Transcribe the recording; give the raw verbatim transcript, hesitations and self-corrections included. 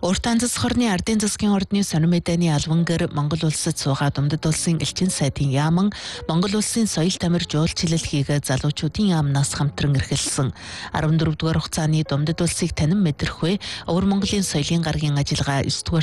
Уртан засаг хорны ардын засгийн ордны сонин мэдээний албангэр Монгол улсад суугаад Умдад улсын элчин сайдын яаман Монгол улсын соёл тамир жуулчлалхийг залуучуудын яамнаас хамтран эрхэлсэн. арван дөрөв дугаар хугацааны Умдад улсыг танин мэдэрхүй Өвөр Монголын соёлын гарагийн ажиллагаа